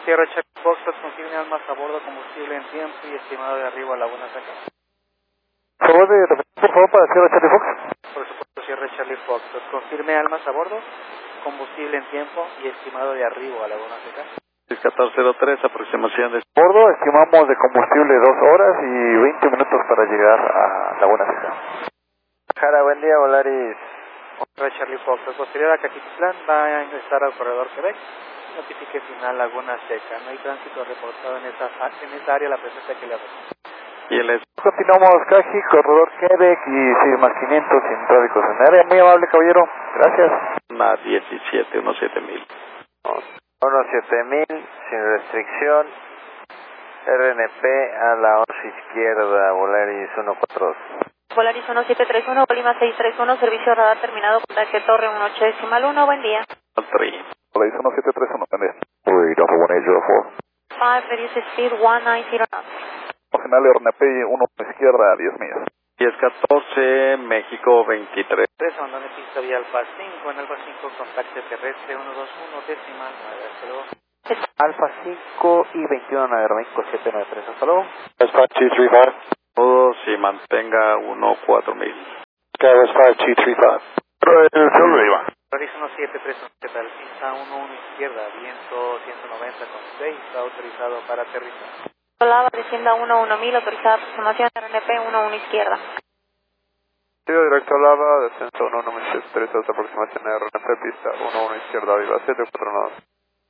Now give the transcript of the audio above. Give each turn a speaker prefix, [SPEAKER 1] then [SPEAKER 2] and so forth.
[SPEAKER 1] Sierra Charlie Foxtrot, confirme almas a bordo, combustible en tiempo y estimado de arribo a Laguna Seca.
[SPEAKER 2] Favor de repetir, por favor, para Sierra Charlie Fox.
[SPEAKER 1] Por supuesto, Sierra Charlie Foxtrot, confirme almas a bordo, combustible en tiempo y estimado de arribo a Laguna Seca.
[SPEAKER 3] 1403, aproximación de
[SPEAKER 2] Bordo, estimamos de combustible 2 horas y 20 minutos para llegar a Laguna Seca.
[SPEAKER 4] Jara, buen día, Volaris.
[SPEAKER 1] Sierra Charlie Foxtrot, posterior a Caquitlán, va a ingresar al corredor Quebec. Notifique final Laguna Seca. No hay tránsito reportado en esa área, la presencia que le hago.
[SPEAKER 3] y el
[SPEAKER 2] Continuamos, Caji, corredor Quebec y sí, más 500 sin tráficos en área. Muy amable, caballero. Gracias.
[SPEAKER 3] estima 17
[SPEAKER 4] 17000, sin restricción. RNP a la 11 izquierda, Volaris 142.
[SPEAKER 5] Volaris 1731, Colima 631, servicio radar terminado, contacto Torre 18.1, buen día.
[SPEAKER 3] 3.
[SPEAKER 2] Volaris 1731, pendiente. Uy, Alfa 1804.
[SPEAKER 5] 5, reduce speed 190 knots.
[SPEAKER 2] Final RNP 1 izquierda, 10 millas.
[SPEAKER 3] 1014, México 23.
[SPEAKER 1] Abandone pista vía Alfa 5, en Alfa 5 contacto terrestre 121 decimal 9, hasta luego.
[SPEAKER 4] Alfa 5 y 21 Nagar México 793, hasta luego.
[SPEAKER 2] West 5235.
[SPEAKER 3] Todos y mantenga 14000.
[SPEAKER 2] West 5235. El solo iba.
[SPEAKER 1] Volaris 1731, ¿qué tal? Pista 11 izquierda, viento 190 con 6, está autorizado para aterrizar.
[SPEAKER 5] Lava, descienda 11000, autorizada aproximación, RNP 11 izquierda.
[SPEAKER 4] Sigo directo a Lava, descenso 116, aproximación RNP, pista 11 izquierda, viva 749.